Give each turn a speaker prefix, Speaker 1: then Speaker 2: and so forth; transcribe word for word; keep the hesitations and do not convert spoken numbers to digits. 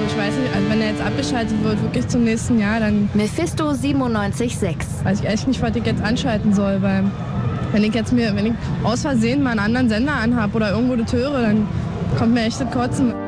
Speaker 1: ich weiß nicht, also wenn er jetzt abgeschaltet wird, wirklich zum nächsten Jahr, dann...
Speaker 2: Mephisto siebenundneunzig Komma sechs.
Speaker 1: Weiß ich echt nicht, was ich jetzt anschalten soll, weil wenn ich jetzt mir, wenn ich aus Versehen mal einen anderen Sender anhab oder irgendwo das höre, dann kommt mir echt das Kotzen.